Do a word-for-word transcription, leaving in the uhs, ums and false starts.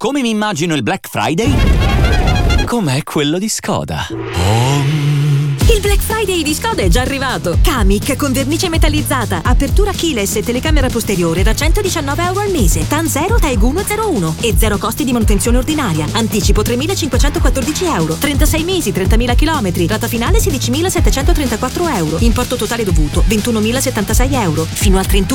Come mi immagino il Black Friday? Com'è quello di Skoda. Il Black Friday di Skoda è già arrivato. Kamiq con vernice metallizzata, apertura keyless e telecamera posteriore da centodiciannove euro al mese. TAN zero T E G centouno e zero costi di manutenzione ordinaria. Anticipo tremilacinquecentoquattordici euro. trentasei mesi, trentamila chilometri. Rata finale sedicimilasettecentotrentaquattro euro. Importo totale dovuto ventunomilasettantasei euro. Fino al trentuno